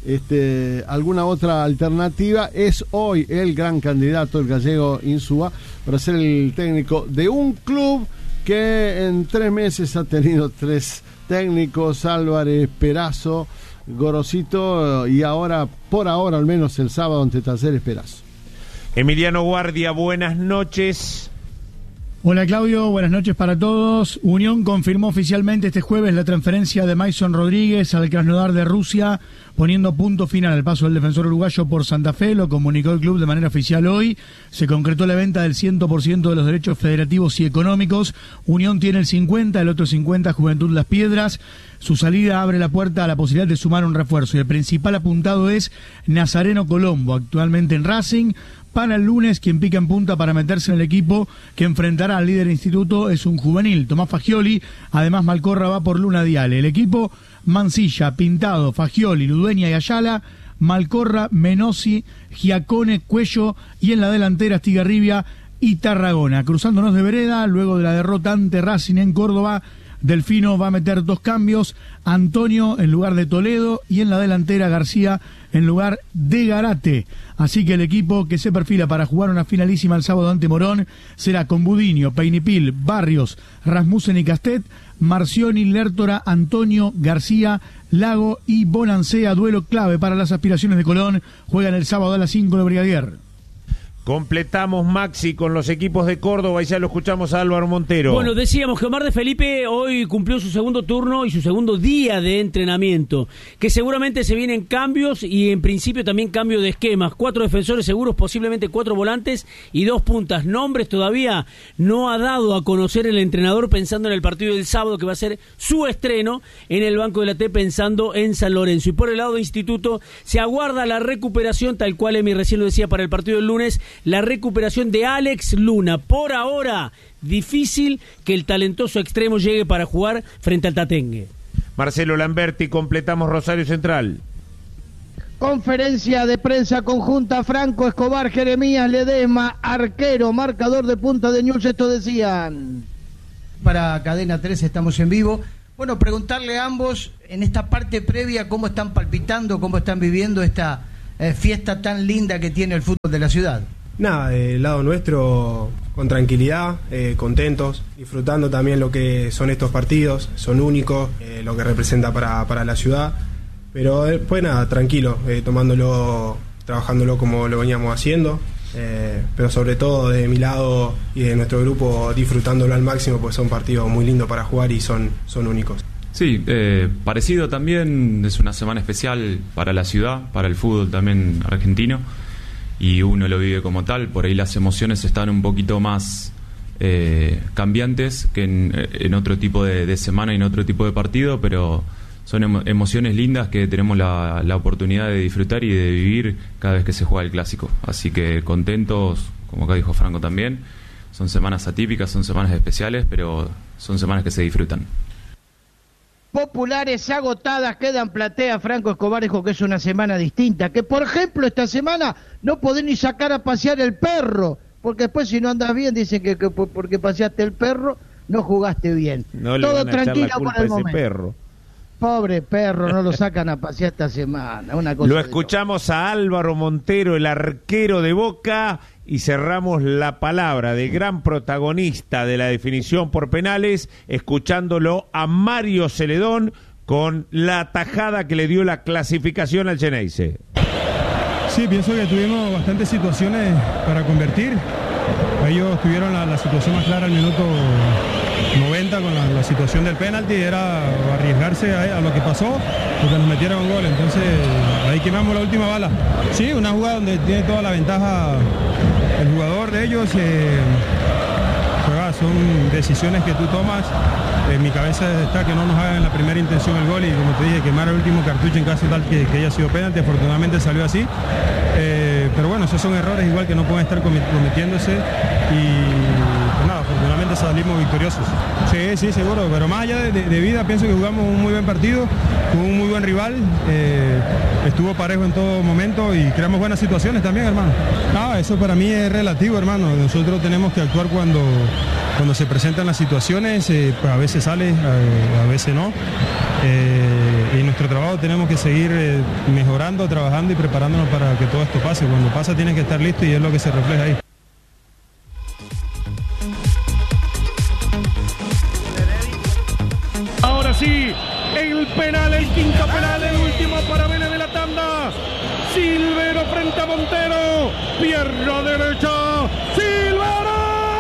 alguna otra alternativa. Es hoy el gran candidato, el gallego Insúa, para ser el técnico de un club que en 3 meses ha tenido 3 técnicos: Álvarez, Perazo, Gorosito y ahora, por ahora al menos, el sábado ante Talleres, Perazo. Emiliano Guardia, buenas noches. Hola Claudio, buenas noches para todos. Unión confirmó oficialmente este jueves la transferencia de Mason Rodríguez al Krasnodar de Rusia, poniendo punto final al paso del defensor uruguayo por Santa Fe. Lo comunicó el club de manera oficial hoy. Se concretó la venta del 100% de los derechos federativos y económicos. Unión tiene el 50%, el otro 50% Juventud Las Piedras. Su salida abre la puerta a la posibilidad de sumar un refuerzo, y el principal apuntado es Nazareno Colombo, actualmente en Racing. Para el lunes, quien pica en punta para meterse en el equipo que enfrentará al líder instituto es un juvenil, Tomás Fagioli. Además, Malcorra va por Luna Diale. El equipo: Mancilla, Pintado, Fagioli, Ludueña y Ayala, Malcorra, Menossi, Giacone, Cuello, y en la delantera Estigarribia y Tarragona. Cruzándonos de vereda, luego de la derrota ante Racing en Córdoba, Delfino va a meter 2 cambios: Antonio en lugar de Toledo, y en la delantera García en lugar de Garate. Así que el equipo que se perfila para jugar una finalísima el sábado ante Morón será con Budiño, Peinipil, Barrios, Rasmussen y Castet, Marcioni, Lertora, Antonio, García, Lago y Bonancea. Duelo clave para las aspiraciones de Colón. Juegan el sábado a las 5 de Brigadier. Completamos, Maxi, con los equipos de Córdoba y ya lo escuchamos a Álvaro Montero. Bueno, decíamos que Omar de Felipe hoy cumplió su segundo turno y su segundo día de entrenamiento, que seguramente se vienen cambios y en principio también cambio de esquemas. 4 defensores seguros, posiblemente 4 volantes y 2 puntas. Nombres todavía no ha dado a conocer el entrenador, pensando en el partido del sábado, que va a ser su estreno en el banco de la T, pensando en San Lorenzo. Y por el lado de Instituto se aguarda la recuperación, tal cual Emi recién lo decía, para el partido del lunes, la recuperación de Alex Luna. Por ahora, difícil que el talentoso extremo llegue para jugar frente al Tatengue. Marcelo Lamberti, completamos Rosario Central. Conferencia de prensa conjunta, Franco Escobar, Jeremías Ledesma, arquero, marcador de punta de Newell's, esto decían. Para Cadena 3 estamos en vivo. Bueno, preguntarle a ambos, en esta parte previa, cómo están palpitando, cómo están viviendo esta fiesta tan linda que tiene el fútbol de la ciudad. Nada, del lado nuestro, con tranquilidad, contentos, disfrutando también lo que son estos partidos, son únicos, lo que representa para la ciudad, pero después nada, tranquilo, tomándolo, trabajándolo como lo veníamos haciendo, pero sobre todo de mi lado y de nuestro grupo disfrutándolo al máximo, pues son partidos muy lindos para jugar y son únicos. Sí, parecido también, es una semana especial para la ciudad, para el fútbol también argentino, y uno lo vive como tal. Por ahí las emociones están un poquito más cambiantes que en otro tipo de semana y en otro tipo de partido, pero son emociones lindas que tenemos la oportunidad de disfrutar y de vivir cada vez que se juega el clásico. Así que contentos, como acá dijo Franco también, son semanas atípicas, son semanas especiales, pero son semanas que se disfrutan. Populares agotadas, quedan platea. Franco Escobar dijo que es una semana distinta, que por ejemplo esta semana no podés ni sacar a pasear el perro, porque después si no andas bien dicen que porque paseaste el perro no jugaste bien. No todo le van a tranquilo echar la culpa por el a ese momento. Perro. Pobre perro, no lo sacan a pasear esta semana, una cosa. Lo escuchamos a Álvaro Montero, el arquero de Boca, y cerramos la palabra del gran protagonista de la definición por penales, escuchándolo a Mario Celedón con la tajada que le dio la clasificación al Xeneize. Sí, pienso que tuvimos bastantes situaciones para convertir. Ellos tuvieron la situación más clara al minuto 90 con la situación del penalti, era arriesgarse a lo que pasó, porque nos metieron un gol, entonces ahí quemamos la última bala. Sí, una jugada donde tiene toda la ventaja el jugador de ellos, son decisiones que tú tomas. En mi cabeza está que no nos hagan la primera intención el gol y, como te dije, quemar el último cartucho en caso tal que haya sido penalti. Afortunadamente salió así, pero bueno, esos son errores igual que no pueden estar cometiéndose y pues nada, afortunadamente salimos victoriosos. Sí, seguro, pero más allá de vida, pienso que jugamos un muy buen partido con un muy buen rival, estuvo parejo en todo momento y creamos buenas situaciones también, hermano. Eso para mí es relativo, hermano. Nosotros tenemos que actuar cuando se presentan las situaciones, pues a veces sale, a veces no. Y nuestro trabajo tenemos que seguir mejorando, trabajando y preparándonos para que todo esto pase. Cuando pasa tienes que estar listo y es lo que se refleja ahí. Ahora sí, el penal, el quinto penal, el último para Vélez de la tanda. Silvero frente a Montero, pierna derecha, Silvero.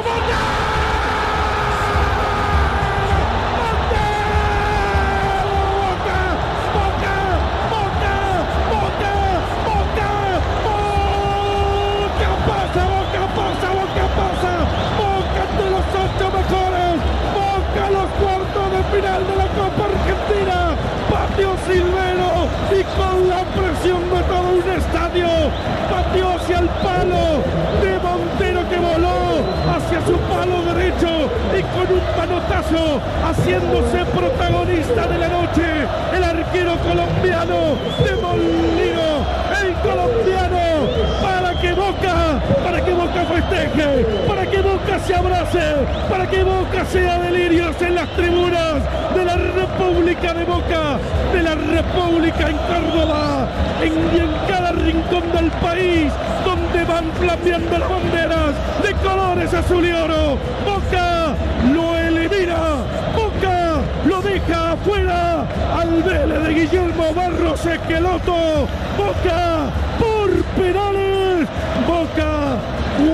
Final de la Copa Argentina, pateó Silvero y con la presión de todo un estadio, pateó hacia el palo de Montero que voló hacia su palo derecho y con un manotazo haciéndose protagonista de la noche, el arquero colombiano de Molino, el colombiano, para que Boca festeje, para que Boca se abrace, para que Boca sea delirios en las tribunas de la República de Boca, de la República en Córdoba, y en cada rincón del país donde van flameando las banderas de colores azul y oro. Boca lo elimina, Boca lo deja afuera al Vélez de Guillermo Barros Esqueloto. Boca por penales, Boca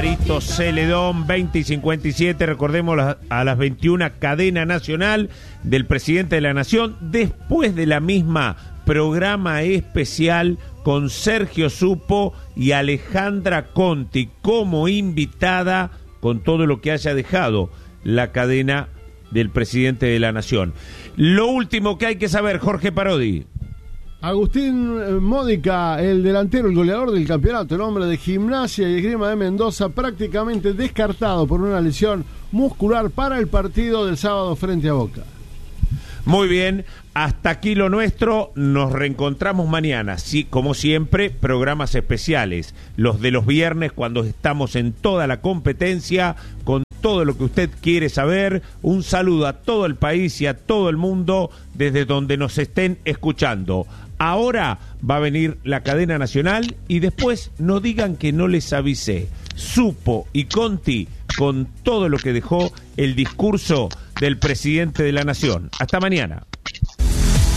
Marito Celedón, 20 y 57, recordemos a las 21, cadena nacional del presidente de la Nación, después de la misma programa especial con Sergio Supo y Alejandra Conti como invitada con todo lo que haya dejado la cadena del presidente de la Nación. Lo último que hay que saber, Jorge Parodi. Agustín Módica, el delantero, el goleador del campeonato, el hombre de Gimnasia y Esgrima de Mendoza, prácticamente descartado por una lesión muscular para el partido del sábado frente a Boca. Muy bien, hasta aquí lo nuestro, nos reencontramos mañana, sí, como siempre, programas especiales, los de los viernes cuando estamos en toda la competencia, con todo lo que usted quiere saber. Un saludo a todo el país y a todo el mundo desde donde nos estén escuchando. Ahora va a venir la cadena nacional y después no digan que no les avisé. Supo y Conti con todo lo que dejó el discurso del presidente de la Nación. Hasta mañana.